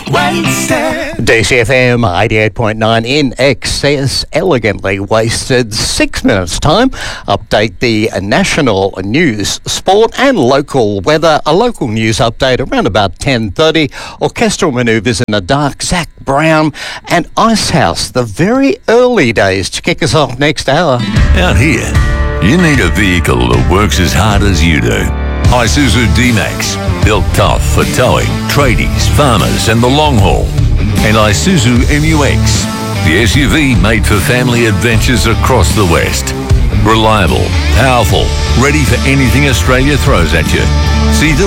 Wasted. DCFM 88.9 in excess, elegantly wasted. 6 minutes time. Update the national news, sport and local weather. A local news update around about 10:30. Orchestral manoeuvres in the dark. Zach Brown and Icehouse. The very early days to kick us off next hour. Out here, you need a vehicle that works as hard as you do. Isuzu D-Max, built tough for towing, tradies, farmers and the long haul. And Isuzu MU-X, the SUV made for family adventures across the West. Reliable, powerful, ready for anything Australia throws at you. See the